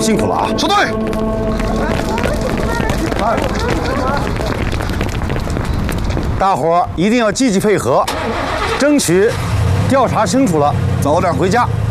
辛苦了啊！ 收队。 大伙儿一定要积极配合，争取调查清楚了早点回家。